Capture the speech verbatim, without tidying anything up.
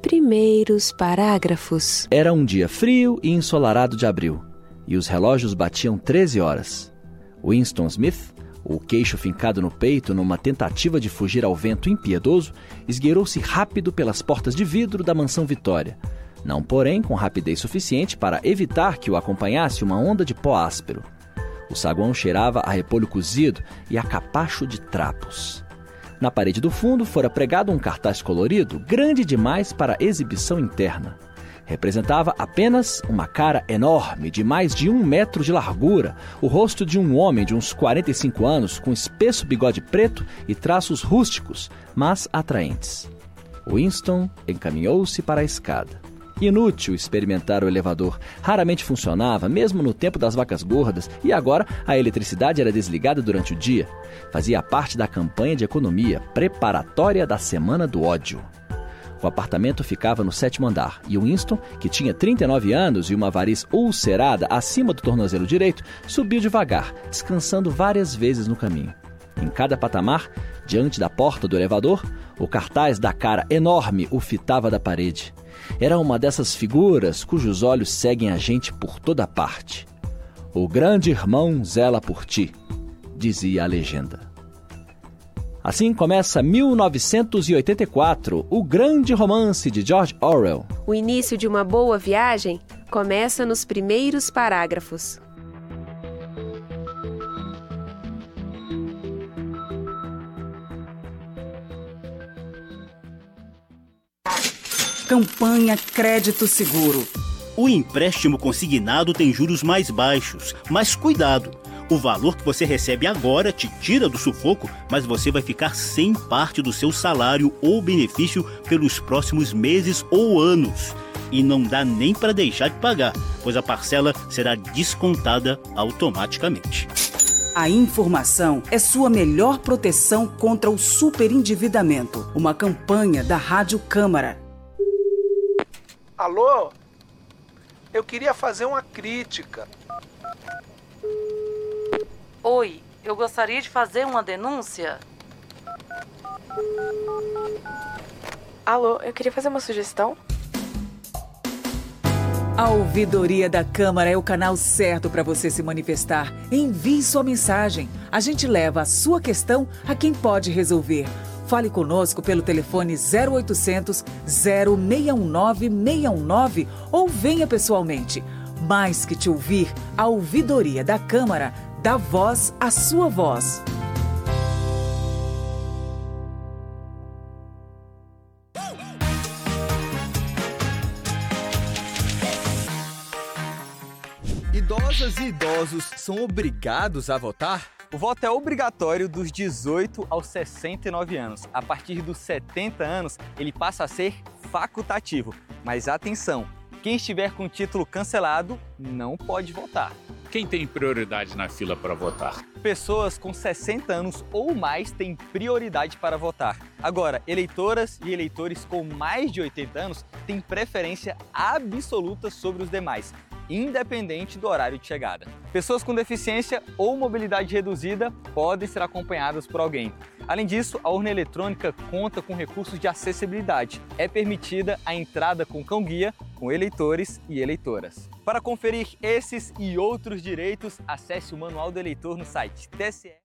primeiros parágrafos. Era um dia frio e ensolarado de abril, e os relógios batiam treze horas. Winston Smith, o queixo fincado no peito numa tentativa de fugir ao vento impiedoso, esgueirou-se rápido pelas portas de vidro da mansão Vitória, não, porém, com rapidez suficiente para evitar que o acompanhasse uma onda de pó áspero. O saguão cheirava a repolho cozido e a capacho de trapos. Na parede do fundo fora pregado um cartaz colorido, grande demais para exibição interna. Representava apenas uma cara enorme, de mais de um metro de largura, o rosto de um homem de uns quarenta e cinco anos, com espesso bigode preto e traços rústicos, mas atraentes. Winston encaminhou-se para a escada. Inútil experimentar o elevador. Raramente funcionava, mesmo no tempo das vacas gordas, e agora a eletricidade era desligada durante o dia. Fazia parte da campanha de economia preparatória da Semana do Ódio. O apartamento ficava no sétimo andar e Winston, que tinha trinta e nove anos e uma variz ulcerada acima do tornozelo direito, subiu devagar, descansando várias vezes no caminho. Em cada patamar, diante da porta do elevador, o cartaz da cara enorme o fitava da parede. Era uma dessas figuras cujos olhos seguem a gente por toda parte. O grande irmão zela por ti, dizia a legenda. Assim começa mil novecentos e oitenta e quatro, o grande romance de George Orwell. O início de uma boa viagem começa nos primeiros parágrafos. Campanha Crédito Seguro. O empréstimo consignado tem juros mais baixos, mas cuidado! O valor que você recebe agora te tira do sufoco, mas você vai ficar sem parte do seu salário ou benefício pelos próximos meses ou anos. E não dá nem para deixar de pagar, pois a parcela será descontada automaticamente. A informação é sua melhor proteção contra o superendividamento. Uma campanha da Rádio Câmara. Alô? Eu queria fazer uma crítica. Oi, eu gostaria de fazer uma denúncia. Alô, eu queria fazer uma sugestão. A Ouvidoria da Câmara é o canal certo para você se manifestar. Envie sua mensagem. A gente leva a sua questão a quem pode resolver. Fale conosco pelo telefone zero oitocentos, zero seis um nove, seis um nove ou venha pessoalmente. Mais que te ouvir, a Ouvidoria da Câmara dá voz à sua voz. Idosas e idosos são obrigados a votar? O voto é obrigatório dos dezoito aos sessenta e nove anos. A partir dos setenta anos, ele passa a ser facultativo. Mas atenção, quem estiver com o título cancelado não pode votar. Quem tem prioridade na fila para votar? Pessoas com sessenta anos ou mais têm prioridade para votar. Agora, eleitoras e eleitores com mais de oitenta anos têm preferência absoluta sobre os demais, independente do horário de chegada. Pessoas com deficiência ou mobilidade reduzida podem ser acompanhadas por alguém. Além disso, a urna eletrônica conta com recursos de acessibilidade. É permitida a entrada com cão-guia, com eleitores e eleitoras. Para conferir esses e outros direitos, acesse o Manual do Eleitor no site T S E.